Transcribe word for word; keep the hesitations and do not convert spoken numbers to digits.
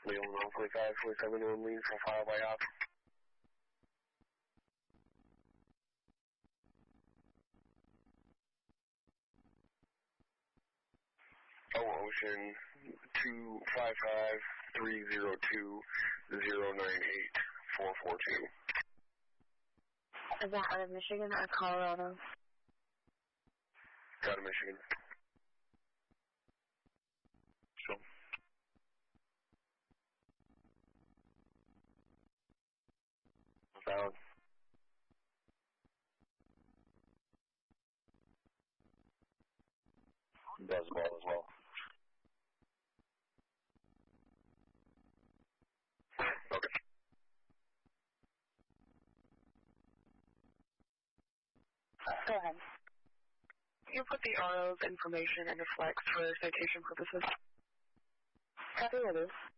Leon one forty-five, forty-seven, one lead for file by op. Oh, Ocean two five five three zero two zero nine eight four four two. Is that out of Michigan or Colorado? Out of Michigan. So. Found. Does ball as well. Okay. Go ahead. Can you put the R O's information into Flex for citation purposes? Copy what is?